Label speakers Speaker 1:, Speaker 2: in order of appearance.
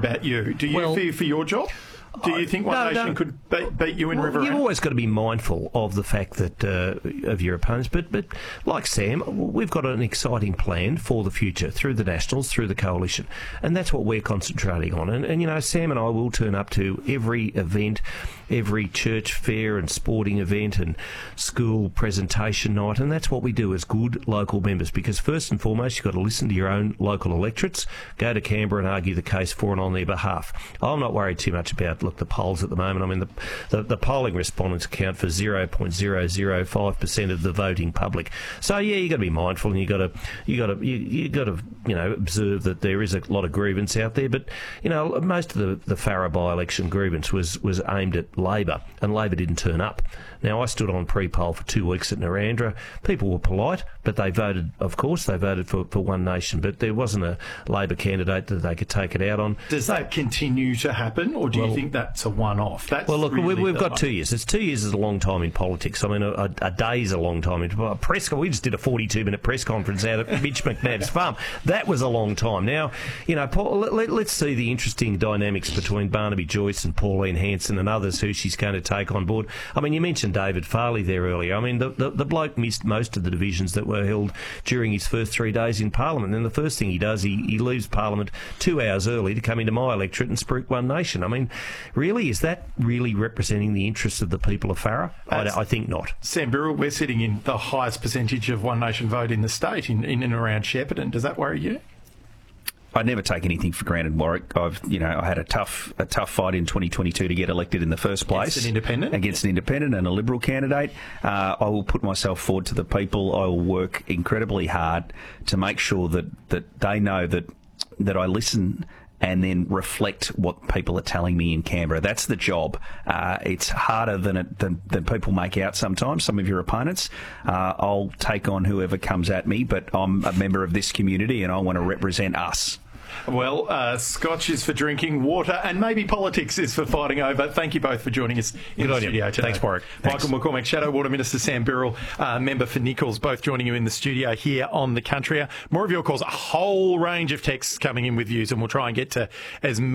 Speaker 1: about you. Do you fear for your job? Do you think One Nation could beat you in Riverina?
Speaker 2: You've always got to be mindful of the fact that of your opponents. But like Sam, we've got an exciting plan for the future through the Nationals, through the Coalition. And that's what we're concentrating on. And you know, Sam and I will turn up to every event, every church fair and sporting event and school presentation night. And that's what we do as good local members. Because first and foremost, you've got to listen to your own local electorates, go to Canberra and argue the case for and on their behalf. I'm not worried too much about the polls at the moment. I mean, the polling respondents account for 0.005% of the voting public. So yeah, you got to be mindful, and you got to observe that there is a lot of grievance out there. But you know, most of the Farrer by-election grievance was aimed at Labor, and Labor didn't turn up. Now, I stood on pre-poll for 2 weeks at Narrandera. People were polite, but they voted. Of course, they voted for One Nation, but there wasn't a Labor candidate that they could take it out on.
Speaker 1: Does that continue to happen, or do you think that's a one-off?
Speaker 2: Look, we've got 2 years. 2 years is a long time in politics. I mean, a day is a long time. We just did a 42-minute press conference out at Mitch McNabb's farm. That was a long time. Now, you know, Paul, let's see the interesting dynamics between Barnaby Joyce and Pauline Hanson and others who she's going to take on board. I mean, you mentioned David Farley there earlier. I mean, the bloke missed most of the divisions that were held during his first 3 days in Parliament. And the first thing he does, he leaves Parliament 2 hours early to come into my electorate and spruik One Nation. I mean, really, is that really representing the interests of the people of Farrer? I think not.
Speaker 1: Sam Birrell, we're sitting in the highest percentage of One Nation vote in the state, in and around Shepparton. Does that worry you?
Speaker 3: I never take anything for granted, Warwick. I had a tough fight in 2022 to get elected in the first place. Against an independent and a Liberal candidate. I will put myself forward to the people. I will work incredibly hard to make sure that they know that I listen and then reflect what people are telling me in Canberra. That's the job. It's harder than people make out sometimes, some of your opponents. I'll take on whoever comes at me, but I'm a member of this community and I want to represent us.
Speaker 1: Well, Scotch is for drinking, water and maybe politics is for fighting over. Thank you both for joining us in the studio today.
Speaker 2: Thanks, Warwick.
Speaker 1: Michael McCormack, Shadow Water Minister, Sam Birrell, member for Nichols, both joining you in the studio here on The Country. More of your calls, a whole range of texts coming in with views, and we'll try and get to as